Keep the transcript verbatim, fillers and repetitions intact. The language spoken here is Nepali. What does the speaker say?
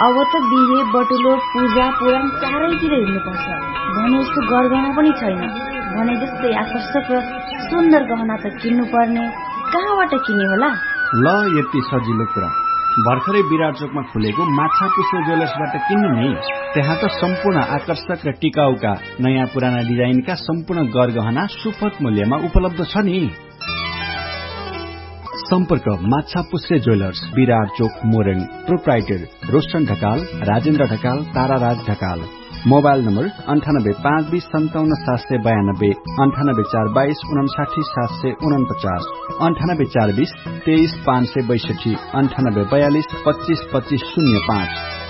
अब त बिहे बटुलो पूजा पुराण चारैतिर हिँड्नुपर्छ भने यस्तो गरगहना पनि छैन। भने जस्तै आकर्षक र सुन्दर गहना त किन्नु पर्ने, कहाँबाट किने होला? ल यति सजिलो कुरा, भर्खरै विराट चोकमा खुलेको माछा पुष्प ज्वेलर्सबाट किन्नु नि। त्यहाँ त सम्पूर्ण आकर्षक र टिकाउका नयाँ पुराना डिजाइनका सम्पूर्ण गरगहना सुपथ मूल्यमा उपलब्ध छ नि। सम्पर्क माछा पुष्प ज्वेलर्स, विराट चोक, Morang. Proprietor Roshan Dhakal, Rajendra Dhakal, ताराराज Dhakal. Mobile number अन्ठानब्बे पाँच बीस सन्ताउन्न सात सय बयानब्बे, अन्ठानब्बे चार बाइस उनासाठी सात सय उनपचास, अन्ठानब्बे चार बीस तेइस पाँच सय बैसठी, अन्ठानब्बे बयालिस पच्चीस पच्चीस शून्य पाँच।